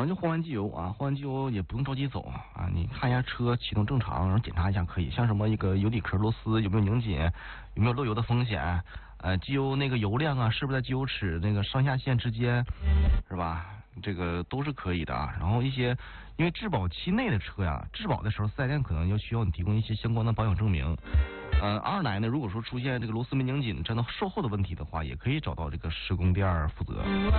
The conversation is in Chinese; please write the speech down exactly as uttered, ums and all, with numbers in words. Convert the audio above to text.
反正就换完机油啊，换完机油也不用着急走啊，你看一下车启动正常，然后检查一下可以，像什么一个油底壳螺丝有没有拧紧，有没有漏油的风险，呃，机油那个油量啊，是不是在机油尺那个上下限之间，是吧？这个都是可以的啊。然后一些因为质保期内的车呀，质保的时候四 S 店可能要需要你提供一些相关的保养证明。呃，二来呢，如果说出现这个螺丝没拧紧，这样的售后的问题的话，也可以找到这个施工店负责。